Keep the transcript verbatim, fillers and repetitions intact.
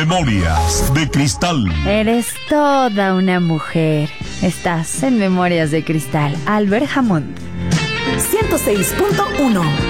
Memorias de Cristal. Eres toda una mujer. Estás en Memorias de Cristal. Albert Hammond. ciento seis punto uno